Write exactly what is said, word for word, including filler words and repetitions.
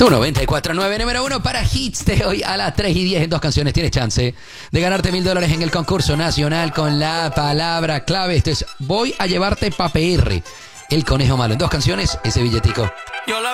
Tu noventa y cuatro punto nueve, número uno para hits de hoy a las tres y diez en dos canciones. Tienes chance de ganarte mil dólares en el concurso nacional con la palabra clave. Esto es Voy a llevarte pa' P R. El conejo malo. En dos canciones, ese billetico.